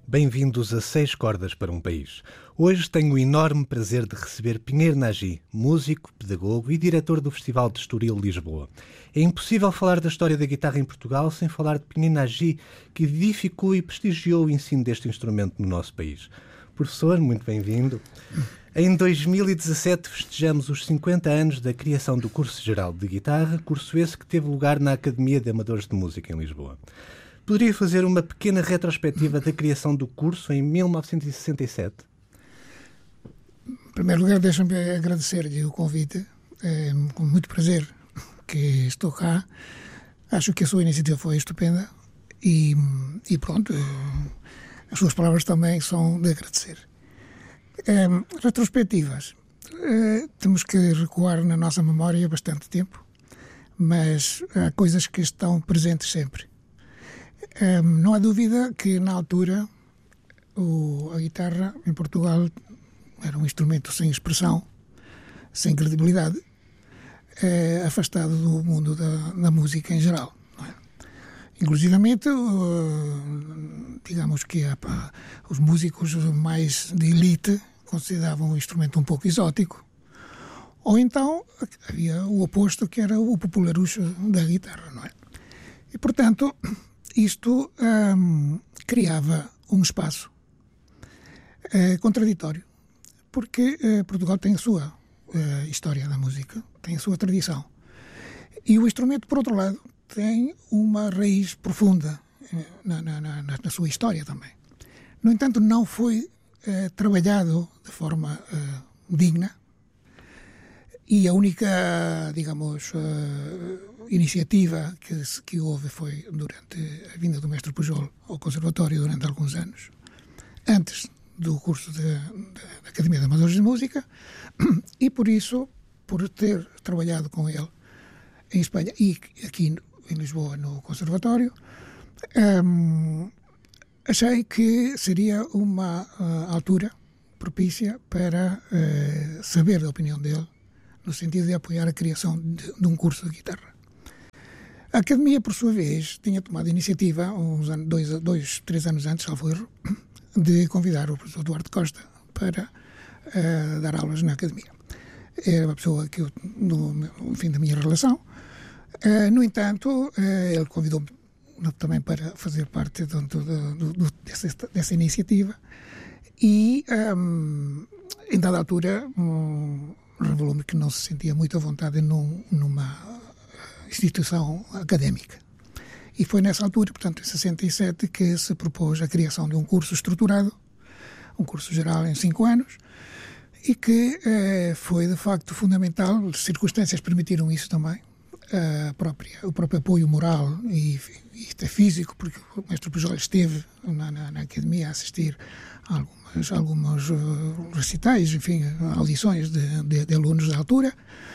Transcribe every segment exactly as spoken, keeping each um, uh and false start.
Bem-vindos a Seis Cordas para um País. Hoje tenho o enorme prazer de receber Pinheiro Nagy, músico, pedagogo e diretor do Festival de Estoril Lisboa. É impossível falar da história da guitarra em Portugal sem falar de Pinheiro Nagy, que edificou e prestigiou o ensino deste instrumento no nosso país. Professor, muito bem-vindo. Em dois mil e dezassete festejamos os cinquenta anos da criação do Curso Geral de Guitarra, curso esse que teve lugar na Academia de Amadores de Música em Lisboa. Poderia fazer uma pequena retrospectiva da criação do curso em mil novecentos e sessenta e sete? Em primeiro lugar, deixa-me agradecer-lhe o convite. É com muito prazer que estou cá. Acho que a sua iniciativa foi estupenda e, e pronto, as suas palavras também são de agradecer. É, retrospectivas. É, temos que recuar na nossa memória bastante tempo, mas há coisas que estão presentes sempre. Um, não há dúvida que, na altura, o, a guitarra em Portugal era um instrumento sem expressão, sem credibilidade, é, afastado do mundo da, da música em geral. Não é? Inclusivamente, uh, digamos que a, a, os músicos mais de elite consideravam o instrumento um pouco exótico, ou então havia o oposto, que era o popularucho da guitarra. Não é? E, portanto, isto hum, criava um espaço eh, contraditório, porque eh, Portugal tem a sua eh, história da música, tem a sua tradição. E o instrumento, por outro lado, tem uma raiz profunda eh, na, na, na, na sua história também. No entanto, não foi eh, trabalhado de forma eh, digna, e a única, digamos, uh, iniciativa que, que houve foi durante a vinda do mestre Pujol ao Conservatório durante alguns anos, antes do curso da Academia de Amadores de Música, e por isso, por ter trabalhado com ele em Espanha e aqui em Lisboa no Conservatório, um, achei que seria uma uh, altura propícia para uh, saber da opinião dele, no sentido de apoiar a criação de, de um curso de guitarra. A Academia, por sua vez, tinha tomado a iniciativa, uns anos, dois, dois, três anos antes, salvo erro, de convidar o professor Duarte Costa para uh, dar aulas na Academia. Era uma pessoa que eu, no, no fim da minha relação. Uh, no entanto, uh, ele convidou-me também para fazer parte do, do, do, do, dessa, dessa iniciativa e, um, em dada altura, um, revelou-me que não se sentia muito à vontade num, numa instituição académica. E foi nessa altura, portanto, em sessenta e sete, que se propôs a criação de um curso estruturado, um curso geral em cinco anos, e que eh, foi, de facto, fundamental. As circunstâncias permitiram isso também, a própria, o próprio apoio moral e, e até físico, porque o mestre Pujol esteve na, na, na Academia a assistir a algumas, alguns uh, recitais, enfim, audições de, de, de alunos da altura,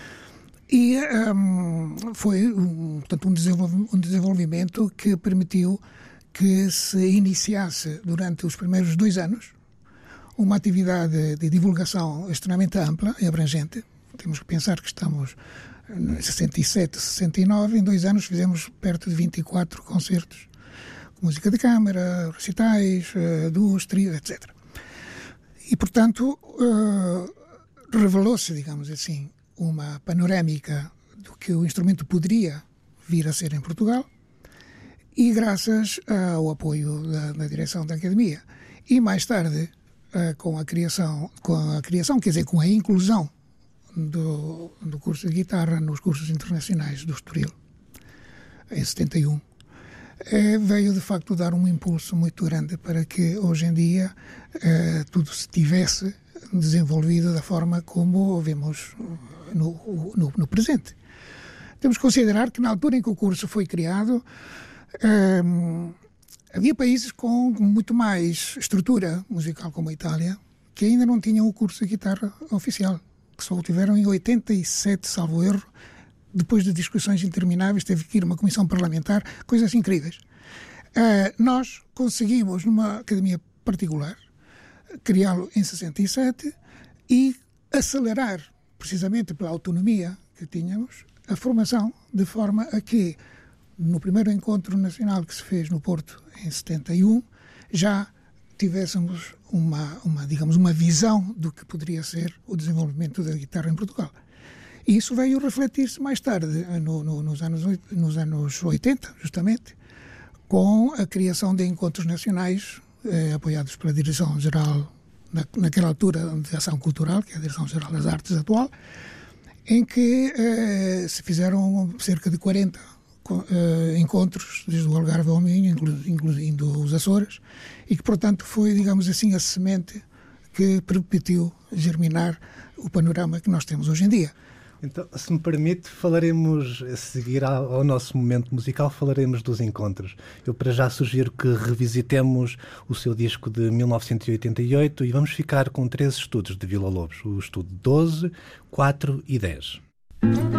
e um, foi um, portanto, um, desenvolv- um desenvolvimento que permitiu que se iniciasse durante os primeiros dois anos uma atividade de divulgação extremamente ampla e abrangente. Temos que pensar que estamos em sessenta e sete, sessenta e nove, em dois anos fizemos perto de vinte e quatro concertos, com música de câmara, recitais, duos, trios, etcétera. E, portanto, uh, revelou-se, digamos assim, uma panorâmica do que o instrumento poderia vir a ser em Portugal, e graças ao apoio da, da direção da Academia. E mais tarde, uh, com a criação, com a criação, quer dizer, com a inclusão do, do curso de guitarra nos cursos internacionais do Estoril, em setenta e um, eh, veio de facto dar um impulso muito grande para que hoje em dia eh, tudo se tivesse desenvolvido da forma como vemos no, no, no presente. Temos que considerar que na altura em que o curso foi criado, eh, havia países com muito mais estrutura musical, como a Itália, que ainda não tinham o curso de guitarra oficial, que só o tiveram em oitenta e sete, salvo erro. Depois de discussões intermináveis, teve que ir uma comissão parlamentar, coisas incríveis. Uh, nós conseguimos, numa academia particular, criá-lo em sessenta e sete e acelerar, precisamente pela autonomia que tínhamos, a formação, de forma a que, no primeiro encontro nacional que se fez no Porto, em setenta e um, já tivéssemos uma, uma, digamos, uma visão do que poderia ser o desenvolvimento da guitarra em Portugal. E isso veio refletir-se mais tarde, no, no, nos, anos, nos anos oitenta, justamente, com a criação de encontros nacionais eh, apoiados pela Direção-Geral, na, naquela altura, de Ação Cultural, que é a Direção-Geral das Artes atual, em que eh, se fizeram cerca de quarenta eh, encontros, desde o Algarve ao Minho, inclu, incluindo os Açores, e que, portanto, foi, digamos assim, a semente que permitiu germinar o panorama que nós temos hoje em dia. Então, se me permite, falaremos, a seguir ao, ao nosso momento musical, falaremos dos encontros. Eu para já sugiro que revisitemos o seu disco de mil novecentos e oitenta e oito e vamos ficar com três estudos de Villa-Lobos, o estudo doze, quatro e dez.